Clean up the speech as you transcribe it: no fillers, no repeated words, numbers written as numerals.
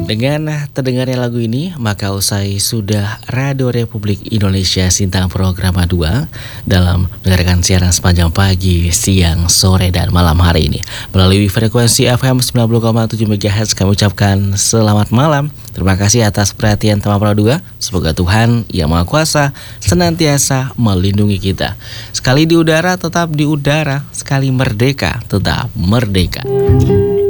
Dengan terdengarnya lagu ini, maka usai sudah Radio Republik Indonesia Sintang Program 2 dalam mendengarkan siaran sepanjang pagi, siang, sore, dan malam hari ini. Melalui frekuensi FM 90,7 MHz kami ucapkan selamat malam. Terima kasih atas perhatian Tema Pro 2. Semoga Tuhan Yang Maha Kuasa senantiasa melindungi kita. Sekali di udara tetap di udara, sekali merdeka tetap merdeka.